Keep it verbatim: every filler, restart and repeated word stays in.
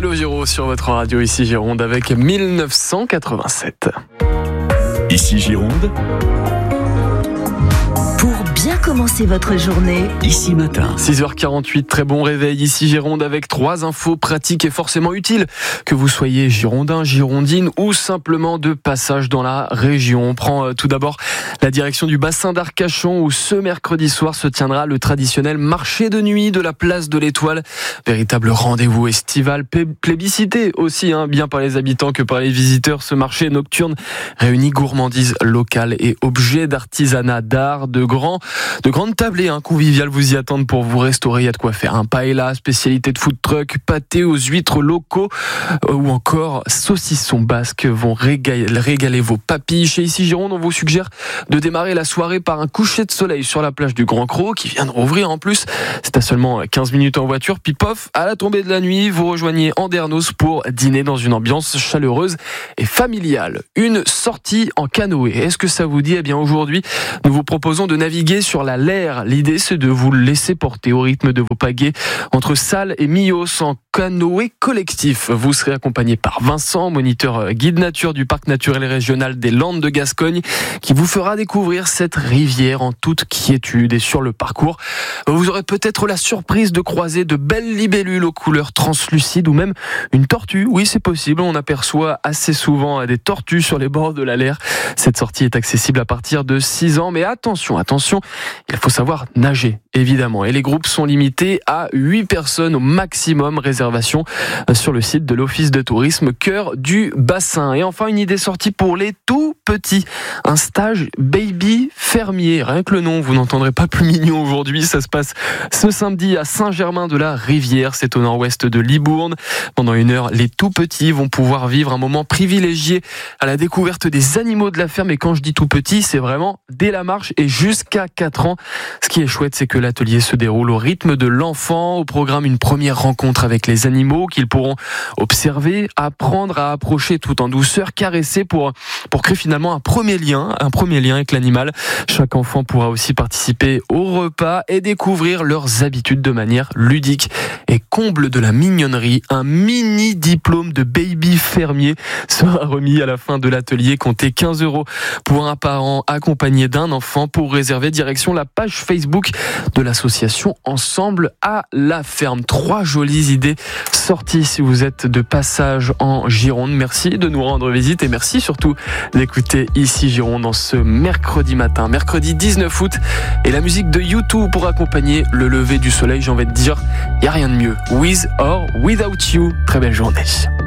Calogero sur votre radio Ici Gironde avec mille neuf cent quatre-vingt-sept. Ici Gironde. Pour bien commencer votre journée, Ici Matin. six heures quarante-huit, très bon réveil ici Gironde avec trois infos pratiques et forcément utiles. Que vous soyez girondin, girondine ou simplement de passage dans la région. On prend tout d'abord la direction du bassin d'Arcachon où ce mercredi soir se tiendra le traditionnel marché de nuit de la place de l'Étoile. Véritable rendez-vous estival, plébiscité aussi hein, bien par les habitants que par les visiteurs. Ce marché nocturne réunit gourmandises locales et objets d'artisanat, d'art, de grands, de grandes tablées hein, conviviales vous y attendent pour vous restaurer. Il y a de quoi faire un paella, spécialité de food truck, pâté aux huîtres locaux euh, ou encore saucissons basques vont régaler, régaler vos papilles. Chez Ici Gironde, on vous suggère de démarrer la soirée par un coucher de soleil sur la plage du Grand Cros qui vient de rouvrir en plus. C'est à seulement quinze minutes en voiture. Puis pof, à la tombée de la nuit, vous rejoignez Andernos pour dîner dans une ambiance chaleureuse et familiale. Une sortie en canoë. Est-ce que ça vous dit ? Eh bien aujourd'hui, nous vous proposons de naviguer sur la Leyre. L'idée, c'est de vous laisser porter au rythme de vos pagaies entre Salles et Millos en canoë collectif. Vous serez accompagné par Vincent, moniteur guide nature du parc naturel régional des Landes de Gascogne, qui vous fera découvrir cette rivière en toute quiétude. Et sur le parcours, vous aurez peut-être la surprise de croiser de belles libellules aux couleurs translucides ou même une tortue. Oui, c'est possible. On aperçoit assez souvent des tortues sur les bords de la Leyre. Cette sortie est accessible à partir de six ans. Mais attention, attention, il faut savoir nager, évidemment. Et les groupes sont limités à huit personnes au maximum. Réservation sur le site de l'Office de tourisme Cœur du Bassin. Et enfin, une idée sortie pour les tout petits. Un stage baby fermier. Rien que le nom, vous n'entendrez pas plus mignon aujourd'hui. Ça se passe ce samedi à Saint-Germain-de-la-Rivière. C'est au nord-ouest de Libourne. Pendant une heure, les tout petits vont pouvoir vivre un moment privilégié à la découverte des animaux de la ferme. Et quand je dis tout petit, c'est vraiment dès la marche et jusqu'à quatre ans. Ce qui est chouette, c'est que l'atelier se déroule au rythme de l'enfant. Au programme, une première rencontre avec les animaux qu'ils pourront observer, apprendre à approcher tout en douceur, caresser pour, pour créer finalement un premier lien, un premier lien avec l'animal. Chaque enfant pourra aussi participer au repas et découvrir leurs habitudes de manière ludique. Et comble de la mignonnerie, un mini diplôme de baby fermier sera remis à la fin de l'atelier. Comptez quinze euros pour un parent accompagné d'un enfant. Pour réserver, direction la page Facebook de l'association Ensemble à la ferme. Trois jolies idées sorties si vous êtes de passage en Gironde. Merci de nous rendre visite et merci surtout d'écouter Ici Gironde en ce mercredi matin, mercredi dix-neuf août. Et la musique de U deux pour accompagner le lever du soleil, j'ai envie de dire, il n'y a rien de mieux. With or without you. Très belle journée.